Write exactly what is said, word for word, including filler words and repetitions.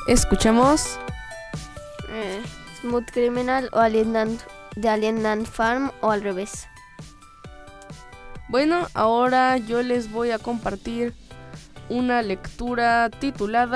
Escuchemos Eh, Smooth Criminal o Alien Ant- de Alien Ant Farm o al revés. Bueno, ahora yo les voy a compartir una lectura titulada